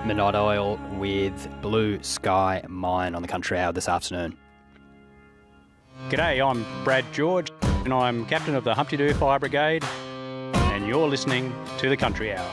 Minot Oil with Blue Sky Mine on the Country Hour this afternoon. G'day, I'm Brad George and I'm captain of the Humpty Doo Fire Brigade and you're listening to the Country Hour.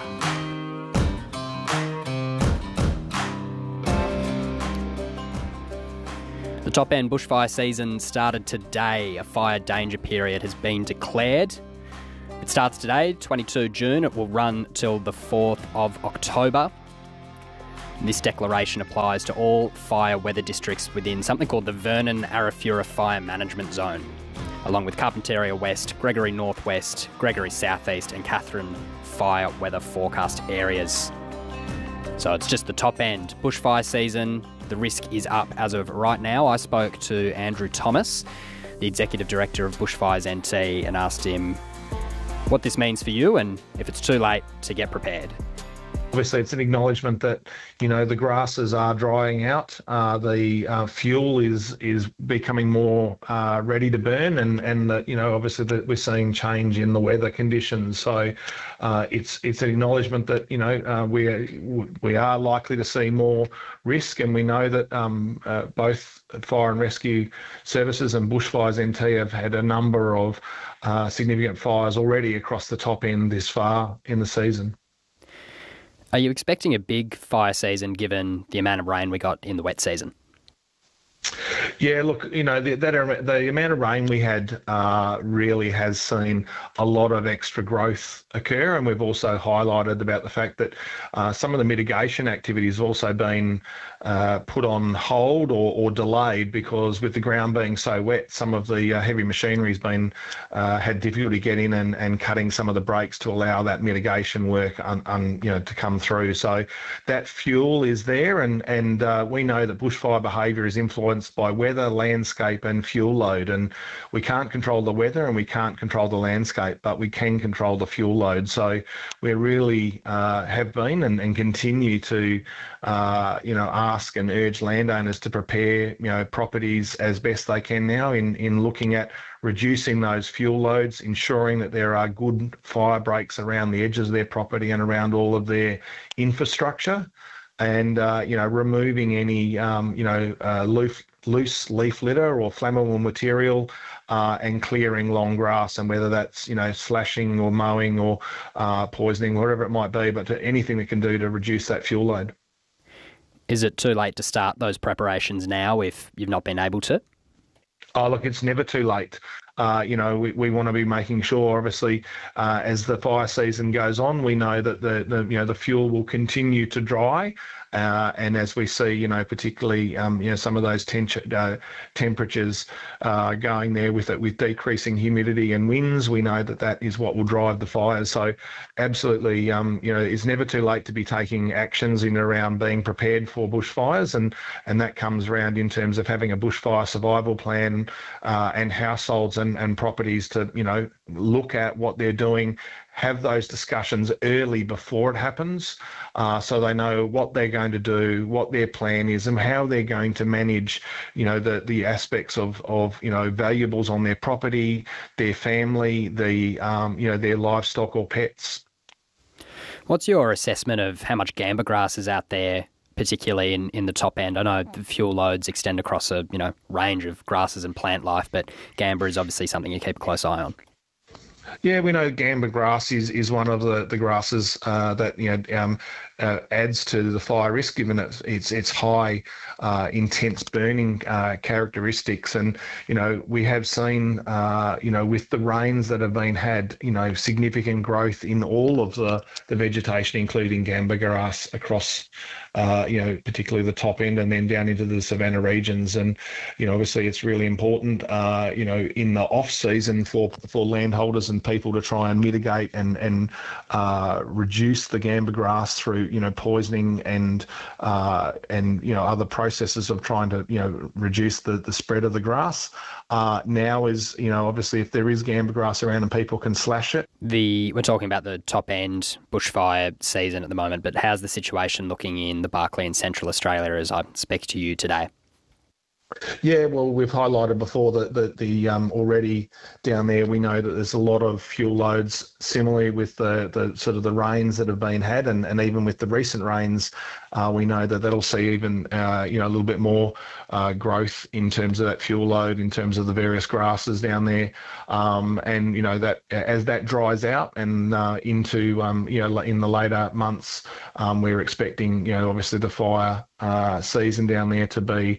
The top end bushfire season started today. A fire danger period has been declared. It starts today, 22 June. It will run till the 4th of October. This declaration applies to all fire weather districts within something called the Vernon Arafura Fire Management Zone, along with Carpentaria West, Gregory Northwest, Gregory Southeast and Katherine fire weather forecast areas. So it's just the top end. Bushfire season, the risk is up as of right now. I spoke to Andrew Thomas, the Executive Director of Bushfires NT, and asked him what this means for you and if it's too late to get prepared. Obviously, it's an acknowledgement that, the grasses are drying out. The fuel is becoming more ready to burn, and that, obviously that we're seeing change in the weather conditions. So it's an acknowledgement that, we are likely to see more risk, and we know that both Fire and Rescue Services and Bushfires NT have had a number of significant fires already across the top end this far in the season. Are you expecting a big fire season given the amount of rain we got in the wet season? Yeah, look, the amount of rain we had really has seen a lot of extra growth occur, and we've also highlighted about the fact that some of the mitigation activities have also been put on hold or delayed because with the ground being so wet, some of the heavy machinery's been had difficulty getting and cutting some of the breaks to allow that mitigation work to come through. So that fuel is there, and we know that bushfire behaviour is influenced by weather, landscape and fuel load, and we can't control the weather and we can't control the landscape, but we can control the fuel load. So we really have been and continue to ask and urge landowners to prepare properties as best they can now in looking at reducing those fuel loads, ensuring that there are good fire breaks around the edges of their property and around all of their infrastructure, and removing any loose leaf litter or flammable material, and clearing long grass, and whether that's slashing or mowing or poisoning, whatever it might be, but anything that can do to reduce that fuel load. Is it too late to start those preparations now if you've not been able to? Oh, look, it's never too late. We want to be making sure, obviously, as the fire season goes on, we know that the fuel will continue to dry, and as we see, particularly some of those temperatures going there with decreasing humidity and winds, we know that is what will drive the fires. So, absolutely, it's never too late to be taking actions in around being prepared for bushfires, and that comes around in terms of having a bushfire survival plan, and households and properties to look at what they're doing, have those discussions early before it happens, so they know what they're going to do, what their plan is, and how they're going to manage the aspects of valuables on their property, their family, their livestock or pets. What's your assessment of how much gamba grass is out there, particularly in the top end? I know the fuel loads extend across a range of grasses and plant life, but gamba is obviously something you keep a close eye on. Yeah, we know gamba grass is one of the grasses that adds to the fire risk, given its high intense burning characteristics. And we have seen with the rains that have been had, significant growth in all of the vegetation, including gamba grass across particularly the top end and then down into the savanna regions. And obviously it's really important in the off season for landholders and people to try and mitigate and reduce the gamba grass through poisoning and other processes of trying to reduce the spread of the grass. Now is obviously if there is gamba grass around and people can slash it. We're talking about the top end bushfire season at the moment, but how's the situation looking in the Barkly and Central Australia as I speak to you today? Yeah, well, we've highlighted before that the already down there, we know that there's a lot of fuel loads. Similarly, with the sort of the rains that have been had, and even with the recent rains, we know that that'll see even a little bit more growth in terms of that fuel load, in terms of the various grasses down there, and that as that dries out and into in the later months, we're expecting obviously the fire season down there to be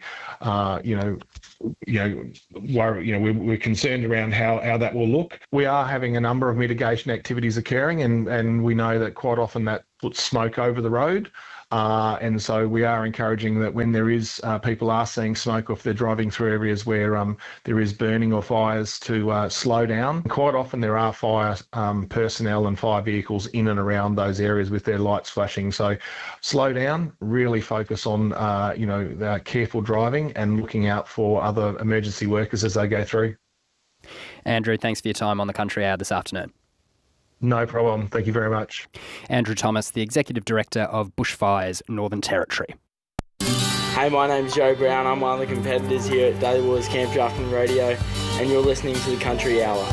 we're concerned around how that will look. We are having a number of mitigation activities occurring, and we know that quite often that puts smoke over the road. And so we are encouraging that when there is people are seeing smoke, or if they're driving through areas where there is burning or fires, to slow down. Quite often there are fire personnel and fire vehicles in and around those areas with their lights flashing. So slow down, really focus on careful driving and looking out for other emergency workers as they go through. Andrew, thanks for your time on the Country Hour this afternoon. No problem. Thank you very much. Andrew Thomas, the Executive Director of Bushfires Northern Territory. Hey, my name's Joe Brown. I'm one of the competitors here at Daly Waters Camp Drafting Radio, and you're listening to the Country Hour.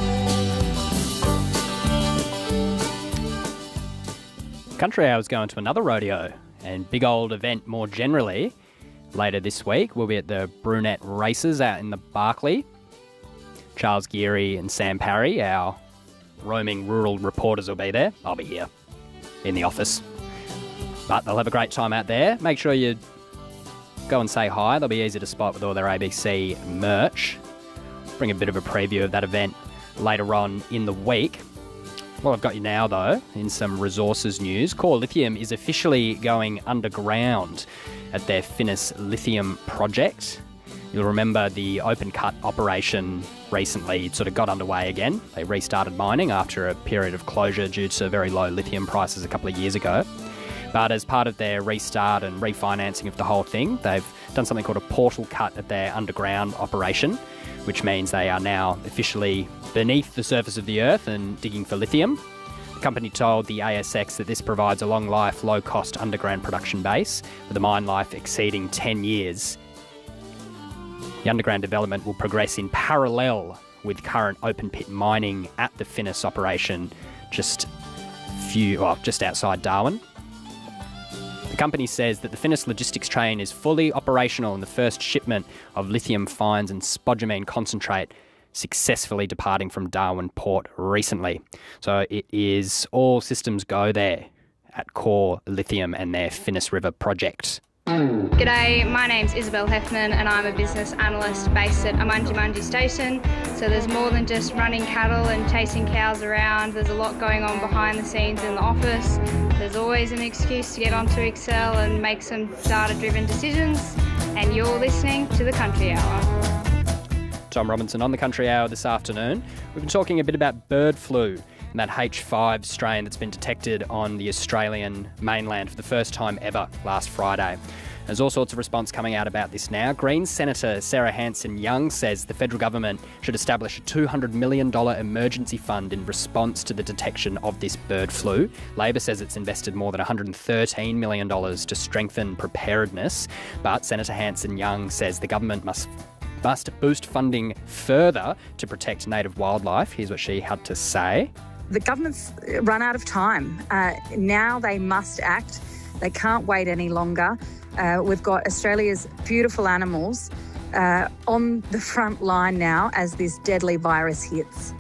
Country Hour is going to another rodeo and big old event more generally. Later this week, we'll be at the Brunette Races out in the Barkly. Charles Geary and Sam Parry, our roaming rural reporters, will be there. I'll be here in the office. But they'll have a great time out there. Make sure you go and say hi. They'll be easy to spot with all their ABC merch. Bring a bit of a preview of that event later on in the week. Well, I've got you now, though, in some resources news. Core Lithium is officially going underground at their Finniss Lithium project. You'll remember the open cut operation recently sort of got underway again. They restarted mining after a period of closure due to very low lithium prices a couple of years ago. But as part of their restart and refinancing of the whole thing, they've done something called a portal cut at their underground operation, which means they are now officially beneath the surface of the earth and digging for lithium. The company told the ASX that this provides a long-life, low-cost underground production base, with a mine life exceeding 10 years. The underground development will progress in parallel with current open-pit mining at the Finniss operation just outside Darwin. The company says that the Finniss logistics train is fully operational and the first shipment of lithium fines and spodumene concentrate successfully departing from Darwin Port recently. So it is all systems go there at Core Lithium and their Finniss River project. G'day, my name's Isabel Hefman and I'm a business analyst based at Amunji Station. So there's more than just running cattle and chasing cows around. There's a lot going on behind the scenes in the office. There's always an excuse to get onto Excel and make some data-driven decisions. And you're listening to the Country Hour. Tom Robinson on the Country Hour this afternoon. We've been talking a bit about bird flu and that H5 strain that's been detected on the Australian mainland for the first time ever last Friday. There's all sorts of response coming out about this now. Greens Senator Sarah Hanson-Young says the federal government should establish a $200 million emergency fund in response to the detection of this bird flu. Labor says it's invested more than $113 million to strengthen preparedness. But Senator Hanson-Young says the government must boost funding further to protect native wildlife. Here's what she had to say. The government's run out of time. Now they must act. They can't wait any longer. We've got Australia's beautiful animals on the front line now as this deadly virus hits.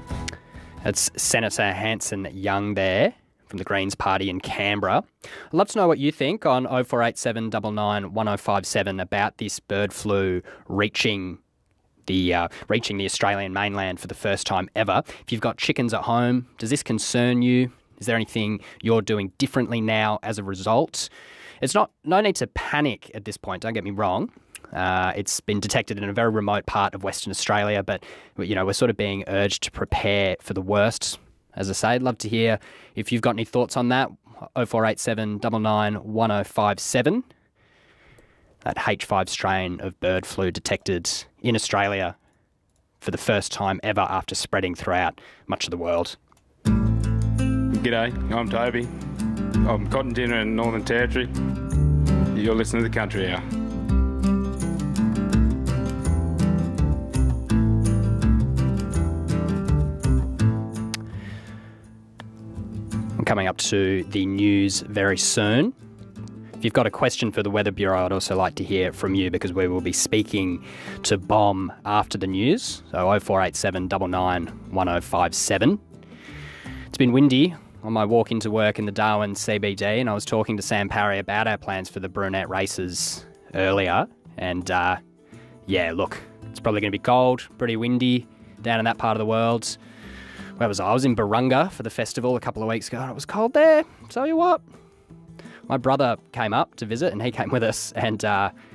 That's Senator Hanson-Young there from the Greens Party in Canberra. I'd love to know what you think on 0487 99 1057 about this bird flu reaching the Australian mainland for the first time ever. If you've got chickens at home, does this concern you? Is there anything you're doing differently now as a result? It's no need to panic at this point, don't get me wrong. It's been detected in a very remote part of Western Australia, but we're sort of being urged to prepare for the worst. As I say, I'd love to hear if you've got any thoughts on that. 0487 99 1057. That H5 strain of bird flu detected in Australia for the first time ever after spreading throughout much of the world. G'day, I'm Toby. I'm cotton ginner in Northern Territory. You're listening to the Country Hour. coming up to the news very soon. If you've got a question for the Weather Bureau, I'd also like to hear from you because we will be speaking to BOM after the news. So 0487 99 1057. It's been windy on my walk into work in the Darwin CBD, and I was talking to Sam Parry about our plans for the Brunette races earlier. And look, it's probably going to be cold, pretty windy down in that part of the world. Where was I? I was in Barunga for the festival a couple of weeks ago, and it was cold there. Tell you what. My brother came up to visit, and he came with us, and